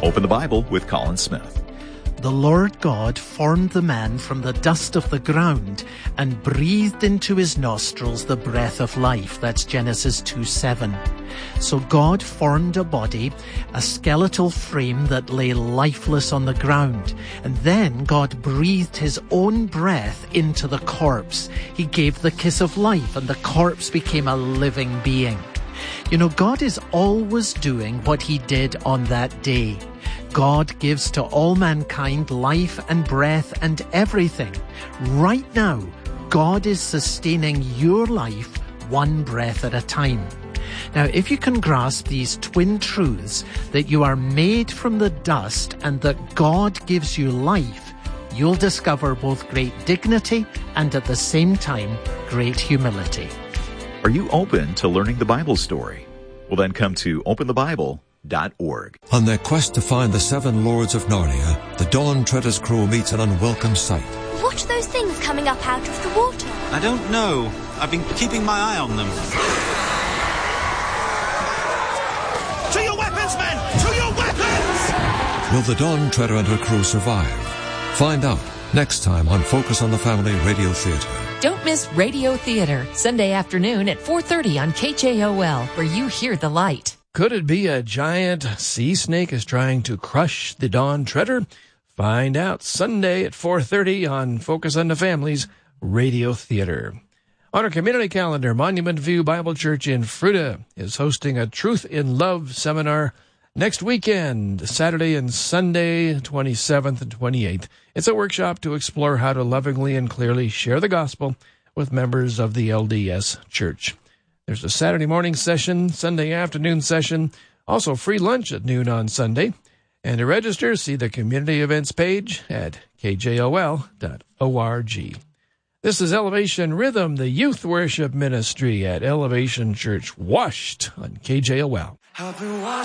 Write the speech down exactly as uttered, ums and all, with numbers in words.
Open the Bible with Colin Smith. The Lord God formed the man from the dust of the ground and breathed into his nostrils the breath of life. That's Genesis two seven. So God formed a body, a skeletal frame that lay lifeless on the ground. And then God breathed his own breath into the corpse. He gave the kiss of life, and the corpse became a living being. You know, God is always doing what he did on that day. God gives to all mankind life and breath and everything. Right now, God is sustaining your life one breath at a time. Now, if you can grasp these twin truths, that you are made from the dust and that God gives you life, you'll discover both great dignity and at the same time, great humility. Are you open to learning the Bible story? Well, then come to open the bible dot org. On their quest to find the seven lords of Narnia, the Dawn Treader's crew meets an unwelcome sight. What are those things coming up out of the water? I don't know. I've been keeping my eye on them. To your weapons, men! To your weapons! Will the Dawn Treader and her crew survive? Find out next time on Focus on the Family Radio Theater. Don't miss Radio Theater, Sunday afternoon at four thirty on K J O L, where you hear the light. Could it be a giant sea snake is trying to crush the Dawn Treader? Find out Sunday at four thirty on Focus on the Family's Radio Theater. On our community calendar, Monument View Bible Church in Fruta is hosting a Truth in Love seminar next weekend, Saturday and Sunday, twenty-seventh and twenty-eighth. It's a workshop to explore how to lovingly and clearly share the gospel with members of the L D S Church. There's a Saturday morning session, Sunday afternoon session, also free lunch at noon on Sunday. And to register, see the community events page at k j o l dot org. This is Elevation Rhythm, the youth worship ministry at Elevation Church, Washed on K J O L.